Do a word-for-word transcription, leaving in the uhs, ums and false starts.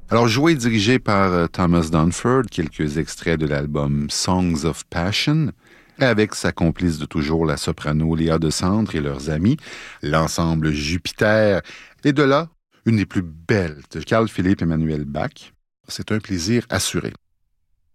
Alors, joué et dirigé par euh, Thomas Dunford, quelques extraits de l'album Songs of Passion, avec sa complice de toujours, la soprano Léa Decentre et leurs amis, l'ensemble Jupiter. Et de là, une des plus belles de Carl Philipp Emanuel Bach. C'est un plaisir assuré.